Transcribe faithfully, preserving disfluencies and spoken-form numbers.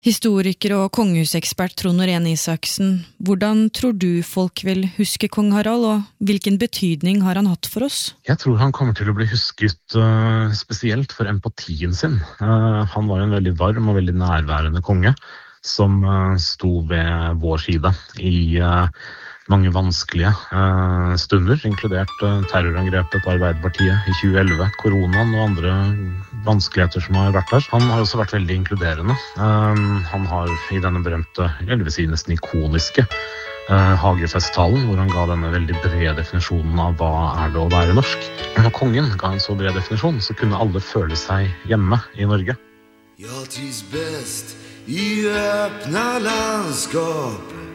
Historiker og kongehusekspert Trond Norén Isaksen, hvordan tror du folk vil huske kong Harald, og hvilken betydning har han hatt for oss? Jeg tror han kommer til å bli husket uh, spesielt for empatien sin. Uh, han var en veldig varm og veldig nærværende konge, som uh, sto ved vår side i uh, mange vanskelige uh, stunder, inkludert uh, terrorangrepet på Arbeiderpartiet i tjue elleve, koronaen og andre vanskeligheter som har vært der. Han har også vært veldig inkluderende. Uh, han har i denne berømte, eller vil si nesten ikoniske, uh, Hagefesttalen, hvor han ga denne veldig brede definisjonen av hva er det å være norsk. Og når kongen ga en så bred definisjon, så kunne alle føle seg hjemme i Norge. Jag trivs bäst i öppna landskap.